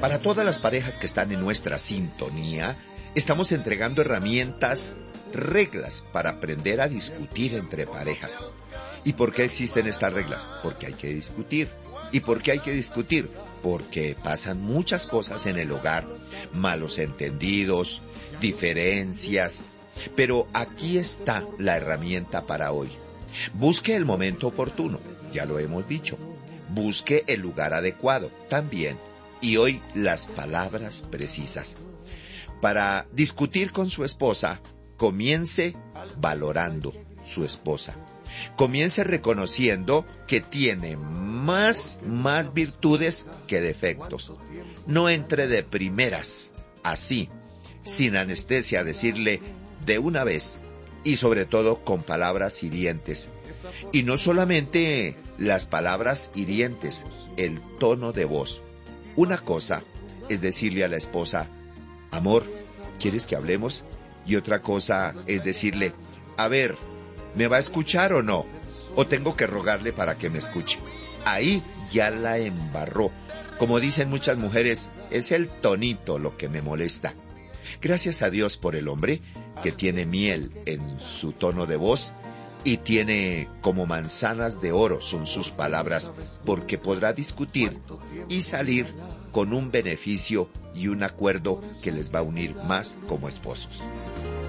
Para todas las parejas que están en nuestra sintonía, estamos entregando herramientas, reglas para aprender a discutir entre parejas. ¿Y por qué existen estas reglas? Porque hay que discutir. ¿Y por qué hay que discutir? Porque pasan muchas cosas en el hogar, malos entendidos, diferencias. Pero aquí está la herramienta para hoy. Busque el momento oportuno, ya lo hemos dicho. Busque el lugar adecuado, también. Y hoy las palabras precisas. Para discutir con su esposa, comience valorando su esposa. Comience reconociendo que tiene más virtudes que defectos. No entre de primeras, así, sin anestesia, a decirle de una vez, y sobre todo con palabras hirientes. Y no solamente las palabras hirientes, el tono de voz. Una cosa es decirle a la esposa, amor, ¿quieres que hablemos? Y otra cosa es decirle, a ver, ¿me va a escuchar o no? ¿O tengo que rogarle para que me escuche? Ahí ya la embarró. Como dicen muchas mujeres, es el tonito lo que me molesta. Gracias a Dios por el hombre que tiene miel en su tono de voz y tiene como manzanas de oro son sus palabras, porque podrá discutir y salir con un beneficio y un acuerdo que les va a unir más como esposos.